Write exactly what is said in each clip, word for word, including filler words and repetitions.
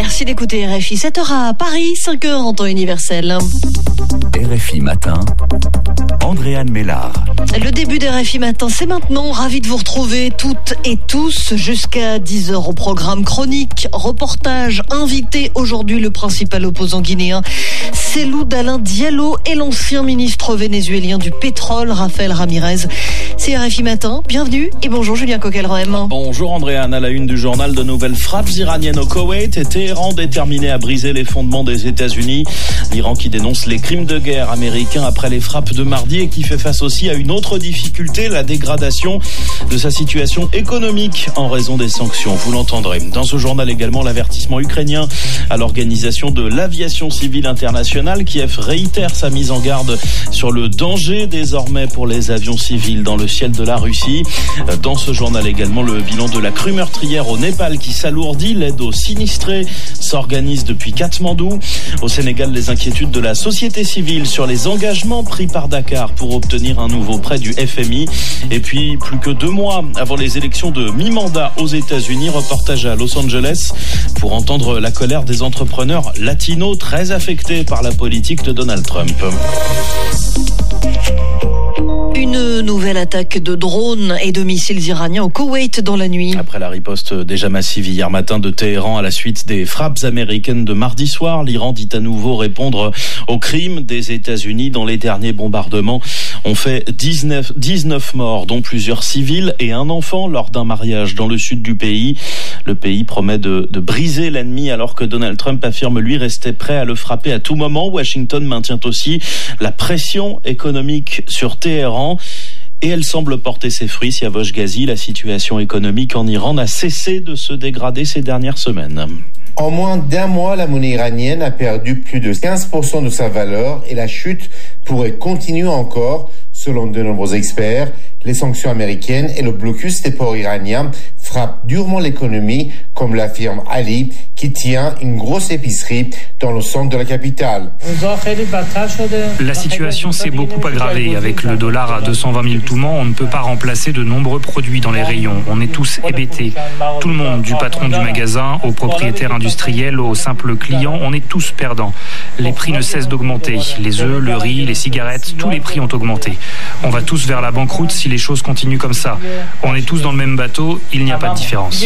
Merci d'écouter R F I. sept heures à Paris, cinq heures en temps universel. R F I Matin, Andréane Mélard. Le début de R F I Matin, c'est maintenant. Ravi de vous retrouver toutes et tous jusqu'à dix heures au programme chronique, reportage, invité aujourd'hui le principal opposant guinéen, Cellou Dalein Diallo, et l'ancien ministre vénézuélien du pétrole, Rafael Ramirez. C'est R F I Matin, bienvenue et bonjour Julien Coquelroem. Bonjour Andréane, à la une du journal, de nouvelles frappes iraniennes au Koweït et Téhéran déterminé à briser les fondements des États-Unis. L'Iran qui dénonce les crimes de guerre américains après les frappes de mardi et qui fait face aussi à une autre difficulté, la dégradation de sa situation économique en raison des sanctions. Vous l'entendrez. Dans ce journal également, l'avertissement ukrainien à l'organisation de l'aviation civile internationale. Kiev réitère sa mise en garde sur le danger désormais pour les avions civils dans le ciel de la Russie. Dans ce journal également, le bilan de la crue meurtrière au Népal qui s'alourdit. L'aide aux sinistrés s'organise depuis Katmandou. Au Sénégal, les inquiétudes de la société civile sur les engagements pris par Dakar pour obtenir un nouveau prêt du F M I. Et puis, plus que deux mois avant les élections de mi-mandat aux États-Unis, reportage à Los Angeles pour entendre la colère des entrepreneurs latinos très affectés par la politique de Donald Trump. Une nouvelle attaque de drones et de missiles iraniens au Koweït dans la nuit. Après la riposte déjà massive hier matin de Téhéran à la suite des frappes américaines de mardi soir, l'Iran dit à nouveau répondre aux crimes des États-Unis dont les derniers bombardements ont fait dix-neuf, dix-neuf morts, dont plusieurs civils et un enfant lors d'un mariage dans le sud du pays. Le pays promet de, de briser l'ennemi alors que Donald Trump affirme lui rester prêt à le frapper à tout moment. Washington maintient aussi la pression économique sur Téhéran. Et elle semble porter ses fruits. Siavosh Ghazi, la situation économique en Iran n'a cessé de se dégrader ces dernières semaines. En moins d'un mois, la monnaie iranienne a perdu plus de quinze pour cent de sa valeur et la chute pourrait continuer encore, selon de nombreux experts. Les sanctions américaines et le blocus des ports iraniens frappent durement l'économie, comme l'affirme Ali, qui tient une grosse épicerie dans le centre de la capitale. La situation s'est beaucoup aggravée. Avec le dollar à deux cent vingt mille toumans, on ne peut pas remplacer de nombreux produits dans les rayons. On est tous hébétés. Tout le monde, du patron du magasin au propriétaire industriel, au simple client, on est tous perdants. Les prix ne cessent d'augmenter. Les œufs, le riz, les cigarettes, tous les prix ont augmenté. On va tous vers la banqueroute si les choses continuent comme ça. On est tous dans le même bateau, il n'y a pas de différence.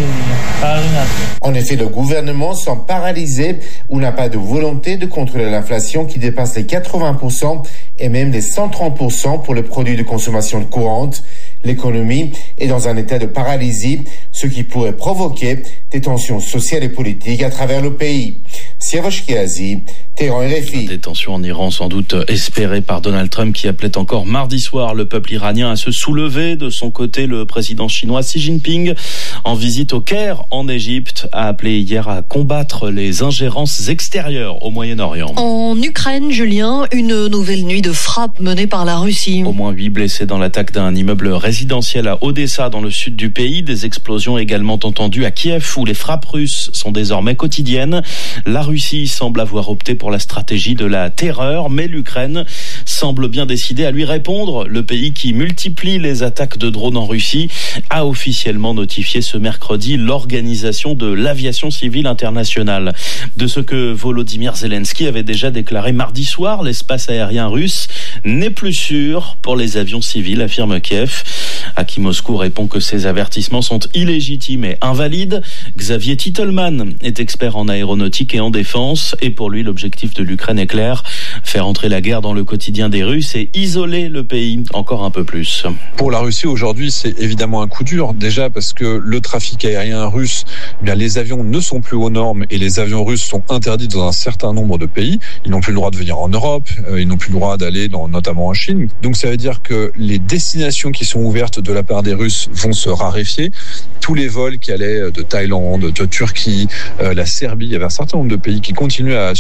En effet, le gouvernement semble paralysé ou n'a pas de volonté de contrôler l'inflation qui dépasse les quatre-vingts pour cent et même les cent trente pour cent pour les produits de consommation courante. L'économie est dans un état de paralysie, ce qui pourrait provoquer des tensions sociales et politiques à travers le pays. Siavosh Ghazi, Téhéran, R F I. Des tensions en Iran sans doute espérées par Donald Trump qui appelait encore mardi soir le peuple iranien à se soulever. De son côté, le président chinois Xi Jinping, en visite au Caire en Égypte, a appelé hier à combattre les ingérences extérieures au Moyen-Orient. En Ukraine, Julien, une nouvelle nuit de frappe menée par la Russie. Au moins huit blessés dans l'attaque d'un immeuble résidentiel à Odessa dans le sud du pays. Des explosions également entendues à Kiev où les frappes russes sont désormais quotidiennes. La Russie semble avoir opté pour la stratégie de la terreur, mais l'Ukraine semble bien décidée à lui répondre. Le pays qui multiplie les attaques de drones en Russie a officiellement notifié ce mercredi l'organisation de l'aviation civile internationale. De ce que Volodymyr Zelensky avait déjà déclaré mardi soir, l'espace aérien russe n'est plus sûr pour les avions civils, affirme Kiev. À qui Moscou répond que ces avertissements sont illégitimes et invalides. Xavier Titelman est expert en aéronautique et en défense et pour lui l'objectif de l'Ukraine est clair, faire entrer la guerre dans le quotidien des Russes et isoler le pays encore un peu plus. Pour la Russie aujourd'hui, c'est évidemment un coup dur, déjà parce que le trafic aérien russe, eh bien, les avions ne sont plus aux normes et les avions russes sont interdits dans un certain nombre de pays. Ils n'ont plus le droit de venir en Europe, euh, ils n'ont plus le droit d'aller dans, notamment en Chine. Donc ça veut dire que les destinations qui sont ouvertes de la part des Russes vont se raréfier. Tous les vols qui allaient de Thaïlande, de Turquie, euh, la Serbie, il y avait un certain nombre de pays qui continuaient à assurer des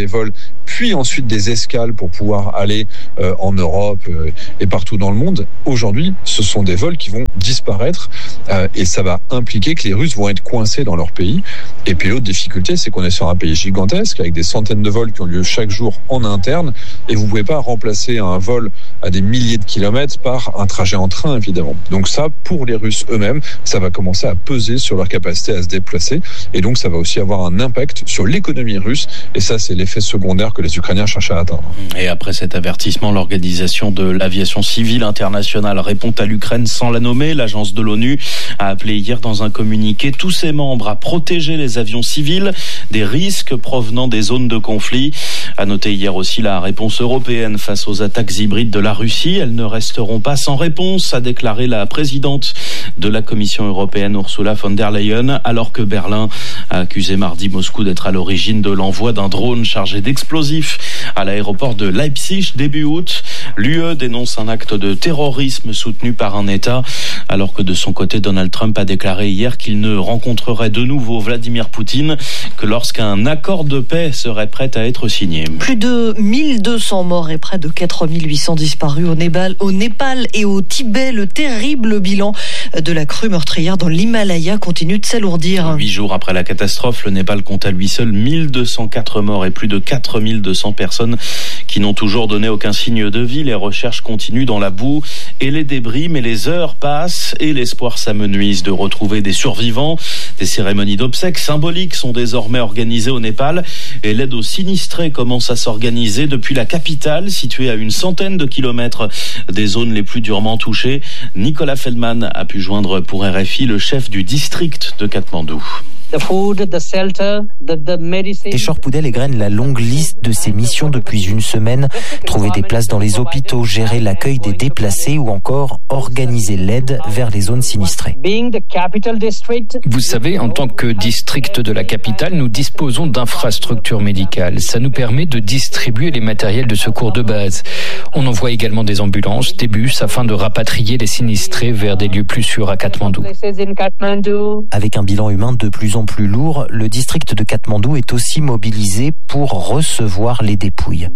vols, puis ensuite des escales pour pouvoir aller euh, en Europe euh, et partout dans le monde. Aujourd'hui, ce sont des vols qui vont disparaître euh, et ça va impliquer que les Russes vont être coincés dans leur pays. Et puis l'autre difficulté, c'est qu'on est sur un pays gigantesque avec des centaines de vols qui ont lieu chaque jour en interne et vous ne pouvez pas remplacer un vol à des milliers de kilomètres par un trajet en train, évidemment. Donc ça, pour les Russes eux-mêmes, ça va commencer à peser sur leur capacité à se déplacer et donc ça va aussi avoir un impact sur l'économie russe et ça, c'est l'effet secondaire que les Ukrainiens cherchent à atteindre. Et après cet avertissement, l'Organisation de l'aviation civile internationale répond à l'Ukraine sans la nommer. L'agence de l'ONU a appelé hier dans un communiqué tous ses membres à protéger les avions civils des risques provenant des zones de conflit. A noté hier aussi la réponse européenne face aux attaques hybrides de la Russie. Elles ne resteront pas sans réponse, a déclaré la présidente de la Commission européenne Ursula von der Leyen, alors que Berlin a accusé mardi Moscou d'être à l'origine de l'envoi d'un drone chargé d'explosifs à l'aéroport de Leipzig début août. L'U E dénonce un acte de terrorisme soutenu par un État, alors que de son côté, Donald Trump a déclaré hier qu'il ne rencontrerait de nouveau Vladimir Poutine que lorsqu'un accord de paix serait prêt à être signé. Plus de mille deux cents morts et près de quatre mille huit cents disparus au Népal, au Népal et au Tibet. Le terrible bilan de la crue meurtrière dans l'Himalaya continue de s'alourdir. Huit jours après la catastrophe, le Népal compte à lui seul mille deux cent quatre morts et plus de quatre mille deux cents personnes qui n'ont toujours donné aucun signe de vie. Les recherches continuent dans la boue et les débris, mais les heures passent et l'espoir s'amenuise de retrouver des survivants. Des cérémonies d'obsèques symboliques sont désormais organisées au Népal et l'aide aux sinistrés commence à s'organiser depuis la capitale, située à une centaine de kilomètres des zones les plus durement touchées. Nicolas Feldman a pu joindre pour R F I le chef du district de Katmandou. Téchor Poudel égrène la longue liste de ses missions depuis une semaine. Trouver des places dans les hôpitaux, gérer l'accueil des déplacés ou encore organiser l'aide vers les zones sinistrées. Vous savez, en tant que district de la capitale, nous disposons d'infrastructures médicales. Ça nous permet de distribuer les matériels de secours de base. On envoie également des ambulances, des bus afin de rapatrier les sinistrés vers des lieux plus sûrs à Katmandou. Avec un bilan humain de plus en plus lourd, le district de Katmandou est aussi mobilisé pour recevoir les dépouilles.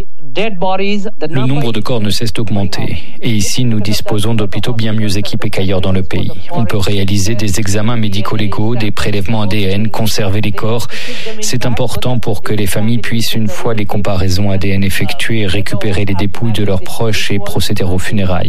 Le nombre de corps ne cesse d'augmenter. Et ici, nous disposons d'hôpitaux bien mieux équipés qu'ailleurs dans le pays. On peut réaliser des examens médico-légaux, des prélèvements A D N, conserver les corps. C'est important pour que les familles puissent, une fois les comparaisons A D N effectuées, récupérer les dépouilles de leurs proches et procéder aux funérailles.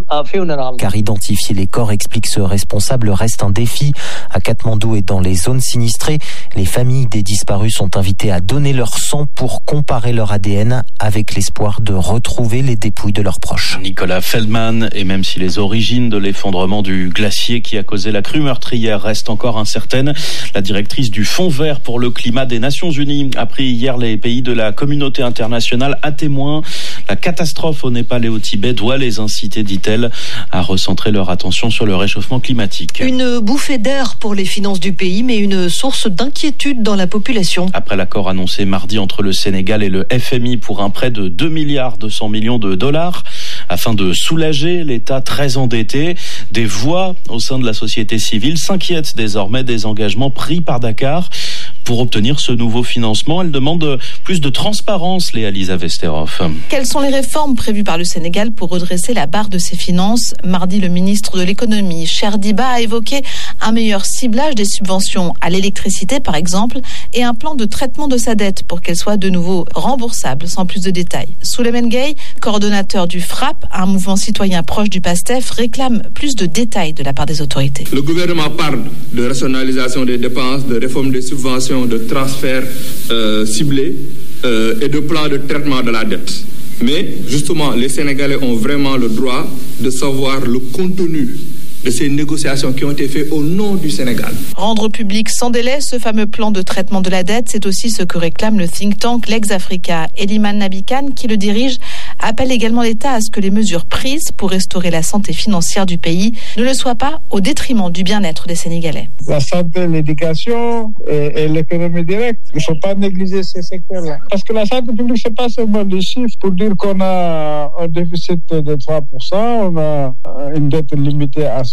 Car identifier les corps, explique ce responsable, reste un défi. À Katmandou et dans les zones sinistrées, les familles des disparus sont invitées à donner leur sang pour comparer leur A D N avec l'espoir de retrouver les dépouilles de leurs proches. Nicolas Feldman, et même si les origines de l'effondrement du glacier qui a causé la crue meurtrière restent encore incertaines, la directrice du Fonds vert pour le climat des Nations Unies a pris hier les pays de la communauté internationale à témoin. La catastrophe au Népal et au Tibet doit les inciter, dit-elle, à recentrer leur attention sur le réchauffement climatique. Une bouffée d'air pour les finances du pays, mais une source d'inquiétude dans la population. Après l'accord annoncé mardi entre le Sénégal et le F M I pour un prêt de deux milliards deux cents millions de dollars, afin de soulager l'État très endetté, des voix au sein de la société civile s'inquiètent désormais des engagements pris par Dakar. Pour obtenir ce nouveau financement, elle demande plus de transparence, Léa Lisa Vesterhoff. Quelles sont les réformes prévues par le Sénégal pour redresser la barre de ses finances ? Mardi, le ministre de l'économie, Cheikh Diba, a évoqué un meilleur ciblage des subventions à l'électricité, par exemple, et un plan de traitement de sa dette pour qu'elle soit de nouveau remboursable, sans plus de détails. Souleymane Gueye, coordonnateur du FRAPP, un mouvement citoyen proche du PASTEF, réclame plus de détails de la part des autorités. Le gouvernement parle de rationalisation des dépenses, de réforme des subventions, de transferts euh, ciblés euh, et de plans de traitement de la dette. Mais justement, les Sénégalais ont vraiment le droit de savoir le contenu de ces négociations qui ont été faites au nom du Sénégal. Rendre public sans délai ce fameux plan de traitement de la dette, c'est aussi ce que réclame le think tank Lex-Africa. Eliman Nabikan, qui le dirige, appelle également l'État à ce que les mesures prises pour restaurer la santé financière du pays ne le soient pas au détriment du bien-être des Sénégalais. La santé, l'éducation et, et l'économie directe, il ne faut pas négliger ces secteurs-là. Parce que la santé publique, ce n'est pas seulement des chiffres pour dire qu'on a un déficit de trois pour cent, on a une dette limitée à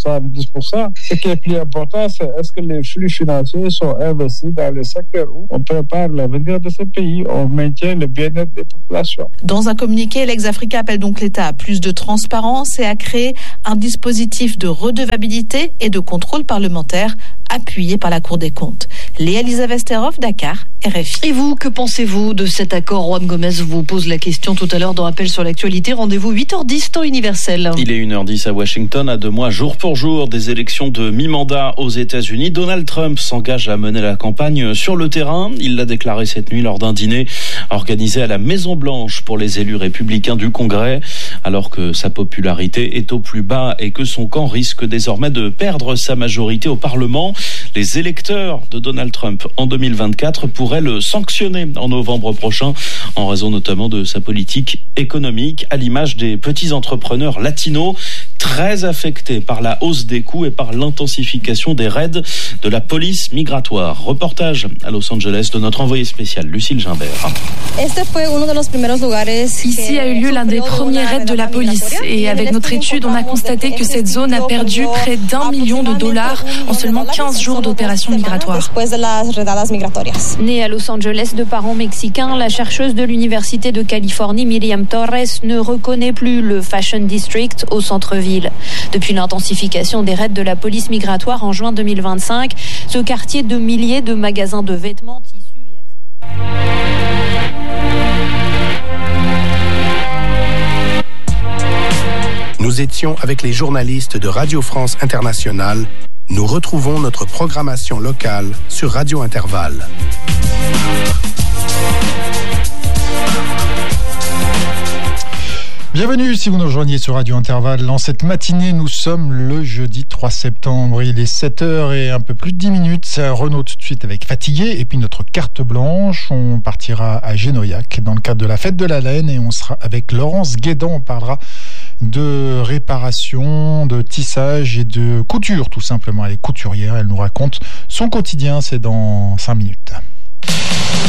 soixante-dix pour cent. Ce qui est plus important, c'est est-ce que les flux financiers sont investis dans les secteurs où on prépare l'avenir de ce pays, on maintient le bien-être des populations. Dans un communiqué, l'ex-Africa appelle donc l'État à plus de transparence et à créer un dispositif de redevabilité et de contrôle parlementaire appuyé par la Cour des comptes. Léa Lisa Vesterhoff, Dakar, R F I. Et vous, que pensez-vous de cet accord? Juan Gomez vous pose la question tout à l'heure dans Appel sur l'actualité. Rendez-vous huit heures dix, temps universel. Il est une heure dix à Washington, à deux mois jour pour jour des élections de mi-mandat aux États-Unis. Donald Trump s'engage à mener la campagne sur le terrain. Il l'a déclaré cette nuit lors d'un dîner organisé à la Maison-Blanche pour les élus républicains du Congrès, alors que sa popularité est au plus bas et que son camp risque désormais de perdre sa majorité au Parlement. Les électeurs de Donald Trump en deux mille vingt-quatre pourraient le sanctionner en novembre prochain en raison notamment de sa politique économique, à l'image des petits entrepreneurs latinos très affectés par la hausse des coûts et par l'intensification des raids de la police migratoire. Reportage à Los Angeles de notre envoyé spécial Lucille Gimbert. Ici a eu lieu l'un des premiers raids de la police et avec notre étude, on a constaté que cette zone a perdu près d'un million de dollars en seulement quinze jours d'opérations migratoires. Née à Los Angeles de parents mexicains, la chercheuse de l'Université de Californie, Miriam Torres, ne reconnaît plus le Fashion District au centre-ville. Depuis l'intensification des raids de la police migratoire en juin deux mille vingt-cinq, ce quartier de milliers de magasins de vêtements, tissus et... Nous étions avec les journalistes de Radio France Internationale. Nous retrouvons notre programmation locale sur Radio Intervalle. Bienvenue si vous nous rejoignez sur Radio Intervalle. Dans cette matinée, nous sommes le jeudi trois septembre. Il est sept heures et un peu plus de dix minutes. Renaud tout de suite avec Fatigué. Et puis notre carte blanche, on partira à Génoyac dans le cadre de la fête de la laine. Et on sera avec Laurence Guédan. On parlera de réparation, de tissage et de couture tout simplement. Elle est couturière, elle nous raconte son quotidien. C'est dans cinq minutes.